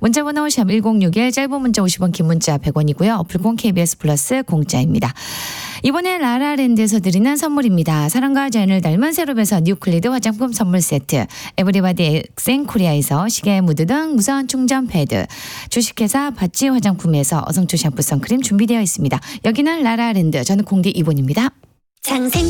문자번호 샵 1061 짧은 문자 50원 긴 문자 100원이고요. 어플콘 KBS 플러스 공짜입니다. 이번에 라라랜드에서 드리는 선물입니다. 사랑과 자연을 닮은 세롭에서 뉴클리드 화장품 선물 세트, 에브리바디 엑센코리아에서 시계 무드 등 무선 충전 패드, 주식회사 바찌 화장품에서 어성초 샴푸 선크림 준비되어 있습니다. 여기는 라라랜드, 저는 공디 이본입니다. 장생